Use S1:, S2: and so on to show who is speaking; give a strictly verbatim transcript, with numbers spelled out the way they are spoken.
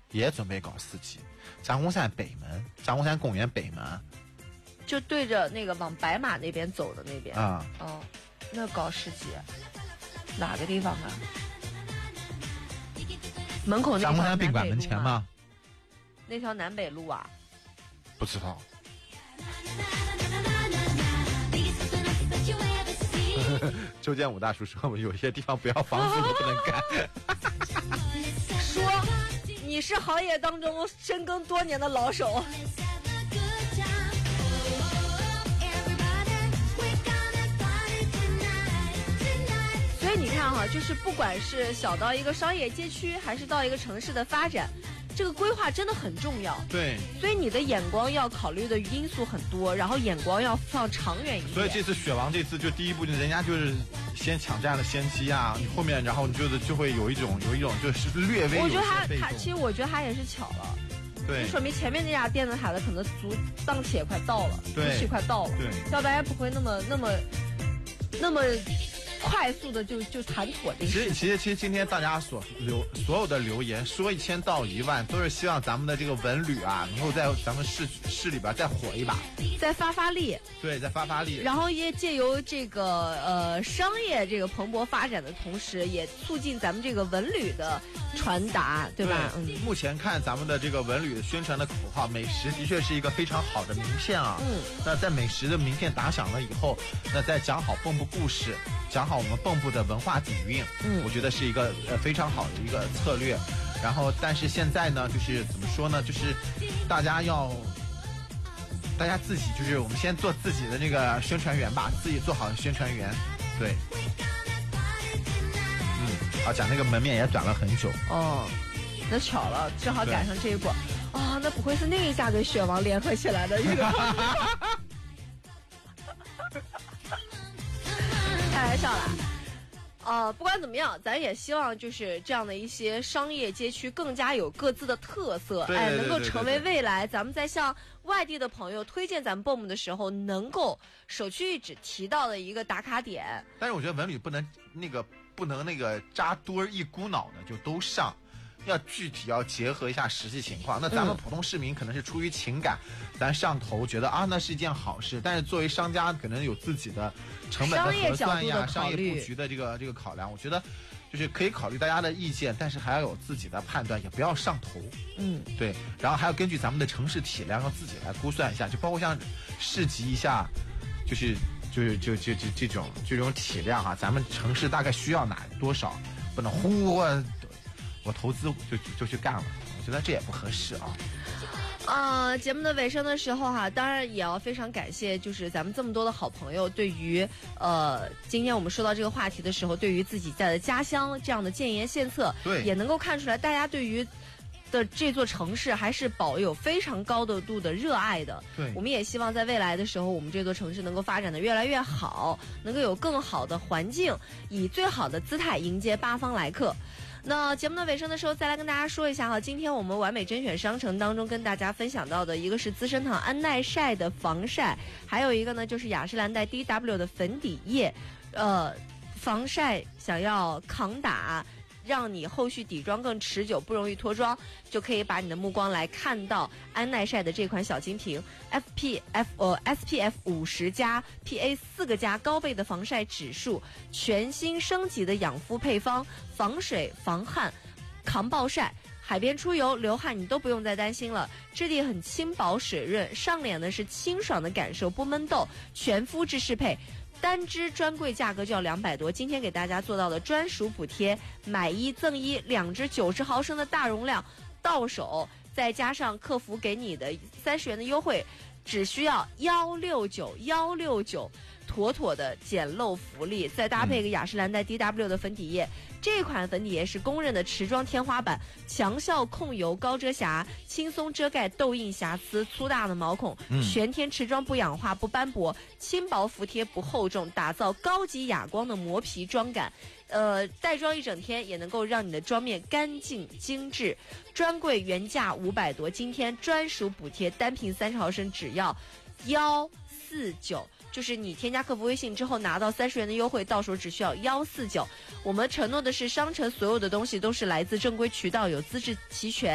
S1: 也准备搞四级，张公山北门，张公山公园北门，
S2: 就对着那个往白马那边走的那边
S1: 啊、
S2: 嗯。哦，那搞市集，哪个地方啊？门口那条
S1: 张公山宾馆
S2: 南北路
S1: 门前吗？
S2: 那条南北路啊？
S1: 不知道。周建武大叔说，我们有些地方不要房子都不能干。
S2: 说你是行业当中深耕多年的老手。所以你看哈，就是不管是小到一个商业街区，还是到一个城市的发展，这个规划真的很重要。
S1: 对，
S2: 所以你的眼光要考虑的因素很多，然后眼光要放长远一点。
S1: 所以这次雪王这次就第一步，人家就是先抢占了先机啊，你后面然后你就就会有一种有一种就是略微有些被动。
S2: 我觉得他他其实我觉得他也是巧了，
S1: 对，
S2: 就说明前面那家电子塔的可能足档期也快到了，
S1: 对，
S2: 期快到了，
S1: 对，
S2: 要不然不会那么那么那么快速的就就谈妥这个事情。
S1: 其实其实其实今天大家所留所有的留言说一千道一万，都是希望咱们的这个文旅啊，能够在咱们市市里边再火一把，
S2: 再发发力。
S1: 对，再发发力。
S2: 然后也借由这个呃商业这个蓬勃发展的同时，也促进咱们这个文旅的传达，对吧？
S1: 对，
S2: 嗯。
S1: 目前看咱们的这个文旅宣传的口号，美食的确是一个非常好的名片啊。
S2: 嗯。
S1: 那在美食的名片打响了以后，那再讲好蚌埠故事，讲好我们蚌埠的文化底蕴，
S2: 嗯，
S1: 我觉得是一个呃非常好的一个策略。然后，但是现在呢，就是怎么说呢？就是大家要，大家自己就是我们先做自己的这个宣传员吧，自己做好宣传员，对。嗯，啊，讲那个门面也转了很久。
S2: 哦，那巧了，正好赶上这一波。啊、哦，那不会是那一下跟雪王联合起来的一个？开玩笑啦。呃，不管怎么样，咱也希望就是这样的一些商业街区更加有各自的特色，哎，能够成为未来咱们在向外地的朋友推荐咱们蚌埠的时候，能够首屈一指提到的一个打卡点。
S1: 但是我觉得文旅不能那个不能那个扎堆儿一股脑的就都上。要具体要结合一下实际情况，那咱们普通市民可能是出于情感，嗯、咱上头觉得啊那是一件好事，但是作为商家可能有自己的成本的核算呀、商业布局的这个这个考量，我觉得就是可以考虑大家的意见，但是还要有自己的判断，也不要上头。
S2: 嗯，
S1: 对，然后还要根据咱们的城市体量，要自己来估算一下，就包括像市集一下，就是就是就就就这种这种体量啊，咱们城市大概需要哪多少，不能呼。我投资就就去干了，我觉得这也不合适啊。
S2: 啊、呃，节目的尾声的时候哈、啊，当然也要非常感谢，就是咱们这么多的好朋友，对于呃，今天我们说到这个话题的时候，对于自己在的家乡这样的建言献策，
S1: 对，
S2: 也能够看出来大家对于的这座城市还是保有非常高的度的热爱的。
S1: 对，
S2: 我们也希望在未来的时候，我们这座城市能够发展的越来越好，能够有更好的环境，以最好的姿态迎接八方来客。那节目的尾声的时候，再来跟大家说一下哈，今天我们完美甄选商城当中跟大家分享到的一个是资生堂安耐晒的防晒，还有一个呢就是雅诗兰黛 D W 的粉底液，呃，防晒想要抗打，让你后续底妆更持久，不容易脱妆，就可以把你的目光来看到安耐晒的这款小金瓶 F P F 呃 S P F 五十加 P A 四个加高倍的防晒指数，全新升级的养肤配方，防水防汗抗暴晒，海边出游流汗你都不用再担心了，质地很轻薄水润，上脸呢是清爽的感受，不闷痘，全肤质适配。单支专柜价格就要两百多，今天给大家做到的专属补贴，买一赠一，两支九十毫升的大容量到手，再加上客服给你的三十元的优惠，只需要幺六九幺六九，妥妥的捡漏福利，再搭配一个雅诗兰黛 D W 的粉底液。这款粉底液是公认的持妆天花板，强效控油、高遮瑕，轻松遮盖痘印瑕疵、粗大的毛孔，
S1: 嗯、
S2: 全天持妆不氧化、不斑驳，轻薄服帖不厚重，打造高级哑光的磨皮妆感。呃，带妆一整天也能够让你的妆面干净精致。专柜原价五百多，今天专属补贴，单瓶三十毫升只要幺四九。就是你添加客服微信之后拿到三十元的优惠，到时候只需要幺四九。我们承诺的是，商城所有的东西都是来自正规渠道，有资质齐全。